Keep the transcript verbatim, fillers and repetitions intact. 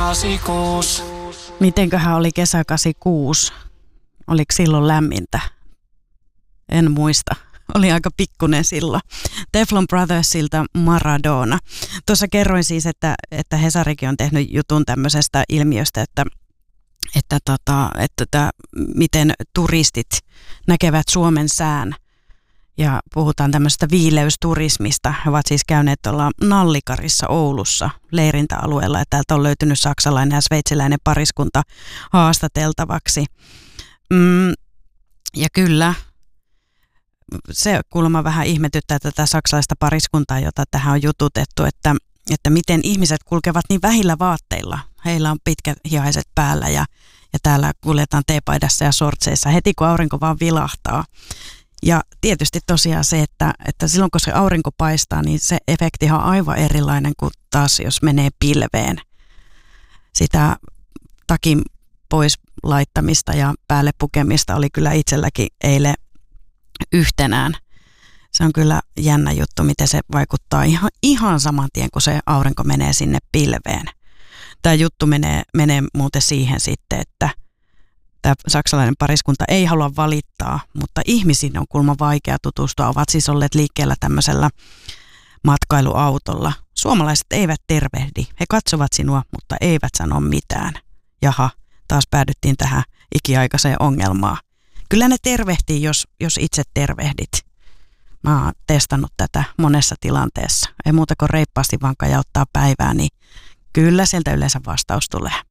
kahdeksankymmentäkuusi. Mitenköhän oli kesä kahdeksankymmentäkuusi? Oliko silloin lämmintä? En muista. Oli aika pikkunen silloin. Teflon Brothersilta Maradona. Tuossa kerroin siis, että, että Hesarikin on tehnyt jutun tämmöisestä ilmiöstä, että, että, tota, että, että miten turistit näkevät Suomen sään. Ja puhutaan tämmöisestä viileysturismista. He ovat siis käyneet tuolla Nallikarissa Oulussa leirintäalueella. Ja täältä on löytynyt saksalainen ja sveitsiläinen pariskunta haastateltavaksi. Mm, ja kyllä, se kuulemma vähän ihmetyttää tätä saksalaista pariskuntaa, jota tähän on jututettu, että, että miten ihmiset kulkevat niin vähillä vaatteilla. Heillä on pitkät hihaiset päällä ja, ja täällä kuljetaan teepaidassa ja sortseissa heti kun aurinko vaan vilahtaa. Ja tietysti tosiaan se, että, että silloin kun se aurinko paistaa, niin se efekti on aivan erilainen kuin taas jos menee pilveen. Sitä takin pois laittamista ja päälle pukemista oli kyllä itselläkin eilen yhtenään. Se on kyllä jännä juttu, miten se vaikuttaa ihan, ihan saman tien, kun se aurinko menee sinne pilveen. Tämä juttu menee, menee muuten siihen sitten, että tämä saksalainen pariskunta ei halua valittaa, mutta ihmisiin on kulma vaikea tutustua. Ovat siis olleet liikkeellä tämmöisellä matkailuautolla. Suomalaiset eivät tervehdi. He katsovat sinua, mutta eivät sano mitään. Jaha, taas päädyttiin tähän ikiaikaiseen ongelmaan. Kyllä ne tervehtii, jos, jos itse tervehdit. Mä oon testannut tätä monessa tilanteessa. Ei muuta kuin reippaasti vaan kajauttaa päivää, niin kyllä sieltä yleensä vastaus tulee.